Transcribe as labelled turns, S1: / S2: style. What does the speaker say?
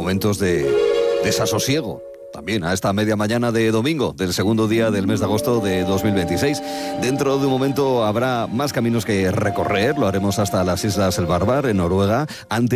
S1: momentos de desasosiego. También a esta media mañana de domingo, del segundo día del mes de agosto de 2026. Dentro de un momento habrá más caminos que recorrer, lo haremos hasta las Islas El Bárbaro, en Noruega, antes